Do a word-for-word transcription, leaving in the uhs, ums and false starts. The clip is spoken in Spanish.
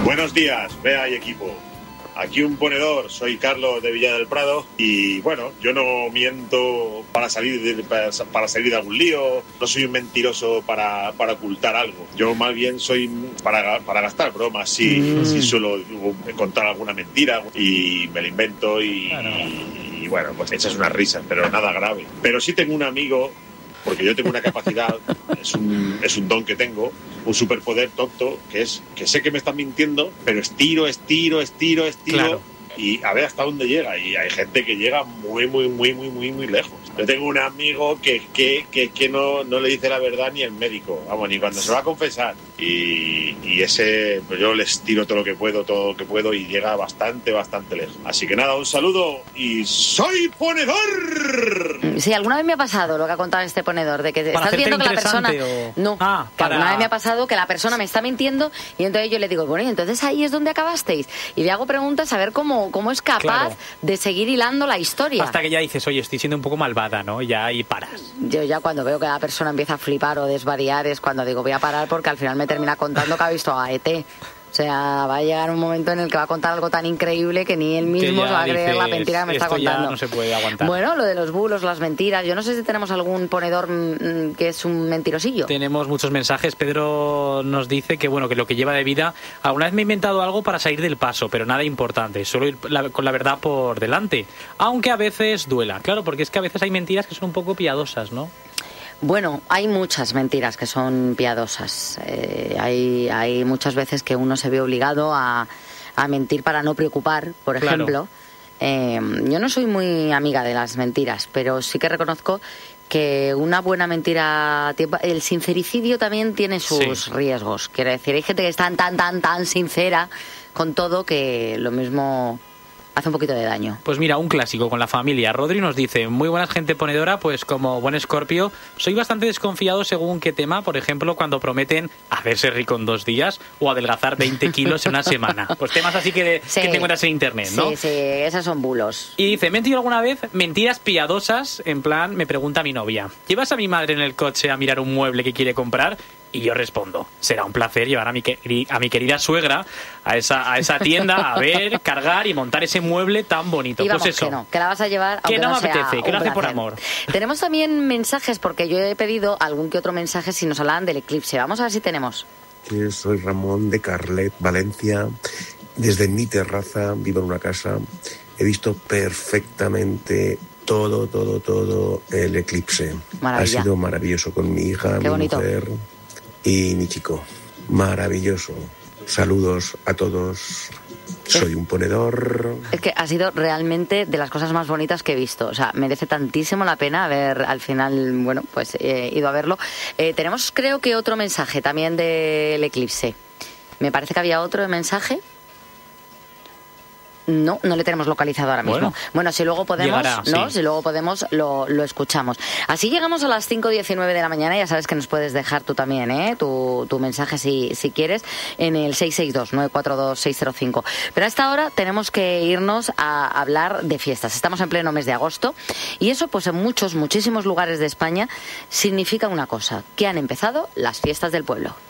Buenos días, Bea y equipo. Aquí un ponedor, soy Carlos de Villa del Prado y bueno, yo no miento para salir de, para, para salir de algún lío, no soy un mentiroso para, para ocultar algo. Yo más bien soy para, para gastar bromas, sí, mm. sí suelo contar alguna mentira y me la invento y, claro. y, y bueno, pues echas unas risas, pero nada grave. Pero sí tengo un amigo, porque yo tengo una capacidad, es un, es un don que tengo, un superpoder tonto, que es que sé que me están mintiendo, pero estiro, estiro, estiro, estiro, claro. y a ver hasta dónde llega. Y hay gente que llega muy, muy, muy, muy, muy, muy lejos. Yo tengo un amigo que, que, que, que no, no le dice la verdad ni el médico, vamos, ni cuando se va a confesar. Y, y ese, pues yo les tiro todo lo que puedo, todo lo que puedo, y llega bastante, bastante lejos. Así que nada, un saludo y ¡soy ponedor! Sí, alguna vez me ha pasado lo que ha contado este ponedor, de que estás viendo que la persona... O... No, ah, que para... alguna vez me ha pasado que la persona me está mintiendo y entonces yo le digo, bueno, y entonces ahí es donde acabasteis. Y le hago preguntas a ver cómo, cómo es capaz claro. de seguir hilando la historia. Hasta que ya dices, oye, estoy siendo un poco malvada, ¿no? Y ya ahí paras. Yo ya cuando veo que la persona empieza a flipar o desvariar es cuando digo, voy a parar porque al final me termina contando que ha visto a E T. O sea, va a llegar un momento en el que va a contar algo tan increíble que ni él mismo se va a creer la mentira que me está contando. Ya no se puede aguantar. Bueno, lo de los bulos, las mentiras. Yo no sé si tenemos algún ponedor mmm, que es un mentirosillo. Tenemos muchos mensajes. Pedro nos dice que bueno, que lo que lleva de vida, alguna vez me he inventado algo para salir del paso, pero nada importante, solo ir la, con la verdad por delante, aunque a veces duela. Claro, porque es que a veces hay mentiras que son un poco piadosas, ¿no? Bueno, hay muchas mentiras que son piadosas. Eh, hay, hay muchas veces que uno se ve obligado a, a mentir para no preocupar, por ejemplo. Claro. Eh, yo no soy muy amiga de las mentiras, pero sí que reconozco que una buena mentira... El sincericidio también tiene sus sí. riesgos. Quiero decir, hay gente que es tan, tan, tan, tan sincera con todo que lo mismo... hace un poquito de daño. Pues mira, un clásico con la familia. Rodri nos dice, muy buena gente ponedora, pues como buen Escorpio, soy bastante desconfiado según qué tema, por ejemplo, cuando prometen hacerse rico en dos días o adelgazar veinte kilos en una semana. Pues temas así que, de, sí. que te encuentras en internet, ¿no? Sí, sí, esas son bulos. Y dice, ¿me he mentido alguna vez? Mentiras piadosas, en plan, me pregunta mi novia, ¿llevas a mi madre en el coche a mirar un mueble que quiere comprar? Y yo respondo, será un placer llevar a mi, a mi querida suegra a esa, a esa tienda a ver, cargar y montar ese mueble tan bonito. Y vamos, pues eso. Que no, que la vas a llevar aunque que no, no me sea apetece, que lo hace placer. por amor. Tenemos también mensajes, porque yo he pedido algún que otro mensaje si nos hablan del eclipse. Vamos a ver si tenemos. Soy Ramón de Carlet, Valencia. Desde mi terraza, vivo en una casa, he visto perfectamente todo, todo, todo el eclipse. Maravilla. Ha sido maravilloso con mi hija, Qué mi bonito. mujer y mi chico. Maravilloso. Saludos a todos. Soy un ponedor. Es que ha sido realmente de las cosas más bonitas que he visto. O sea, merece tantísimo la pena haber, al final, bueno, pues he ido a verlo. Eh, tenemos, creo que, otro mensaje también del eclipse. Me parece que había otro mensaje. No, no le tenemos localizado ahora mismo. Bueno, bueno si luego podemos, llegará, ¿no? Sí. Si luego podemos, lo, lo escuchamos. Así llegamos a las cinco diecinueve de la mañana. Ya sabes que nos puedes dejar tú también, ¿eh? Tu, tu mensaje si, si quieres, en el seis seis dos, nueve cuatro dos, seis cero cinco. Pero a esta hora tenemos que irnos a hablar de fiestas. Estamos en pleno mes de agosto y eso, pues en muchos, muchísimos lugares de España significa una cosa, que han empezado las fiestas del pueblo.